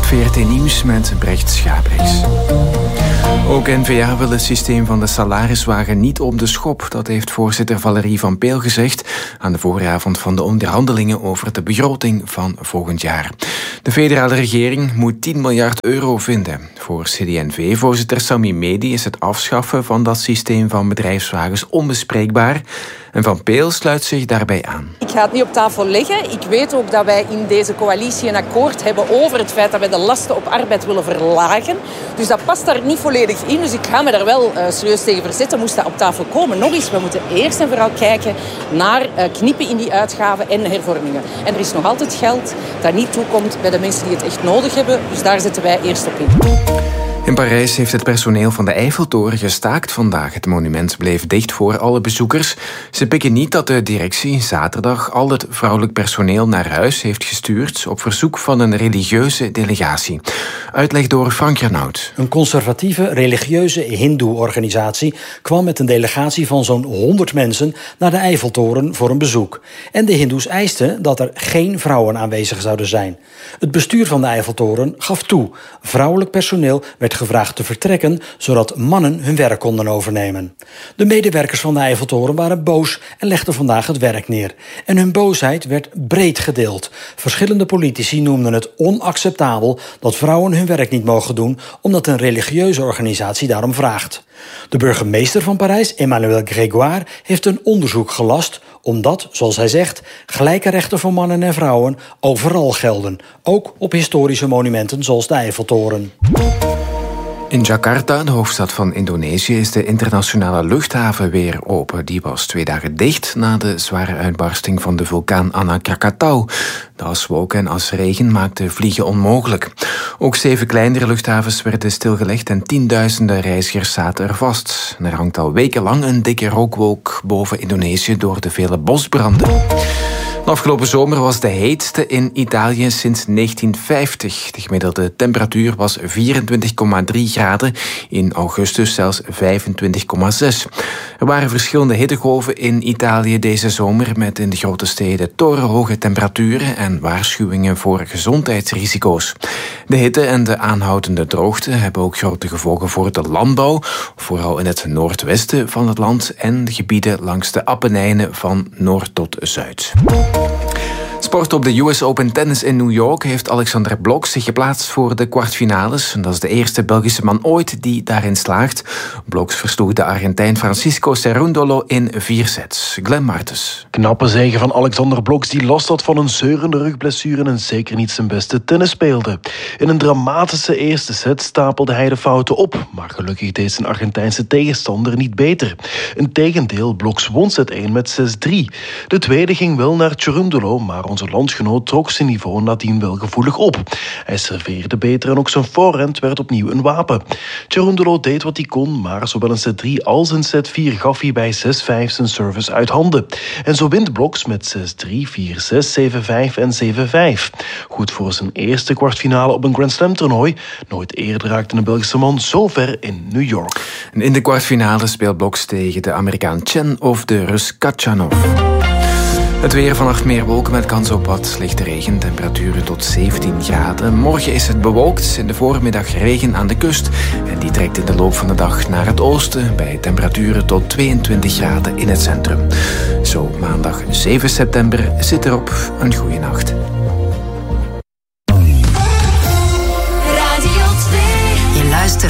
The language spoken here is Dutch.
VRT Nieuws met Brecht Schaprechts. Ook N-VA wil het systeem van de salariswagen niet op de schop. Dat heeft voorzitter Valerie van Peel gezegd aan de vooravond van de onderhandelingen over de begroting van volgend jaar. De federale regering moet 10 miljard euro vinden. Voor CD&V-voorzitter Sami Medi is het afschaffen van dat systeem van bedrijfswagens onbespreekbaar. En Van Peel sluit zich daarbij aan. Ik ga het niet op tafel leggen. Ik weet ook dat wij in deze coalitie een akkoord hebben over het feit dat wij de lasten op arbeid willen verlagen. Dus dat past daar niet volledig in. Dus ik ga me daar wel serieus tegen verzetten. Moest dat op tafel komen. Nog eens, we moeten eerst en vooral kijken naar knippen in die uitgaven en hervormingen. En er is nog altijd geld dat niet toekomt bij de mensen die het echt nodig hebben. Dus daar zetten wij eerst op in. In Parijs heeft het personeel van de Eiffeltoren gestaakt vandaag. Het monument bleef dicht voor alle bezoekers. Ze pikken niet dat de directie zaterdag al het vrouwelijk personeel naar huis heeft gestuurd op verzoek van een religieuze delegatie. Uitleg door Frank Renaud. Een conservatieve religieuze hindoe-organisatie kwam met een delegatie van zo'n 100 mensen naar de Eiffeltoren voor een bezoek. En de hindoes eisten dat er geen vrouwen aanwezig zouden zijn. Het bestuur van de Eiffeltoren gaf toe. Vrouwelijk personeel werd gevraagd te vertrekken, zodat mannen hun werk konden overnemen. De medewerkers van de Eiffeltoren waren boos en legden vandaag het werk neer. En hun boosheid werd breed gedeeld. Verschillende politici noemden het onacceptabel dat vrouwen hun werk niet mogen doen, omdat een religieuze organisatie daarom vraagt. De burgemeester van Parijs, Emmanuel Grégoire, heeft een onderzoek gelast, omdat, zoals hij zegt, gelijke rechten voor mannen en vrouwen overal gelden. Ook op historische monumenten zoals de Eiffeltoren. In Jakarta, de hoofdstad van Indonesië, is de internationale luchthaven weer open. Die was 2 dagen dicht na de zware uitbarsting van de vulkaan Anak Krakatau. De aswolk en asregen maakten vliegen onmogelijk. Ook 7 kleinere luchthavens werden stilgelegd en tienduizenden reizigers zaten er vast. Er hangt al wekenlang een dikke rookwolk boven Indonesië door de vele bosbranden. De afgelopen zomer was de heetste in Italië sinds 1950. De gemiddelde temperatuur was 24,3 graden. In augustus zelfs 25,6. Er waren verschillende hittegolven in Italië deze zomer, met in de grote steden torenhoge temperaturen en waarschuwingen voor gezondheidsrisico's. De hitte en de aanhoudende droogte hebben ook grote gevolgen voor de landbouw, vooral in het noordwesten van het land en de gebieden langs de Appenijnen van noord tot zuid. Sport op de US Open Tennis in New York heeft Alexander Blok zich geplaatst voor de kwartfinales. Dat is de eerste Belgische man ooit die daarin slaagt. Blok versloeg de Argentijn Francisco Cerúndolo in 4 sets. Glenn Martens. Knappe zege van Alexander Blok, die last had van een zeurende rugblessure en zeker niet zijn beste tennis speelde. In een dramatische eerste set stapelde hij de fouten op, maar gelukkig deed zijn Argentijnse tegenstander niet beter. Integendeel, Blok won set 1 met 6-3. De tweede ging wel naar Cerúndolo, maar onze landgenoot trok zijn niveau nadien wel gevoelig op. Hij serveerde beter en ook zijn voorhand werd opnieuw een wapen. Cerúndolo deed wat hij kon, maar zowel in set 3 als in set 4 gaf hij bij 6-5 zijn service uit handen. En zo wint Bloks met 6-3, 4-6, 7-5 en 7-5. Goed voor zijn eerste kwartfinale op een Grand Slam toernooi. Nooit eerder raakte een Belgische man zo ver in New York. In de kwartfinale speelt Bloks tegen de Amerikaan Chen of de Rus Kachanov. Het weer: vannacht meer wolken met kans op wat lichte regen. Temperaturen tot 17 graden. Morgen is het bewolkt. In de voormiddag regen aan de kust. En die trekt in de loop van de dag naar het oosten. Bij temperaturen tot 22 graden in het centrum. Zo maandag 7 september zit erop. Een goede nacht.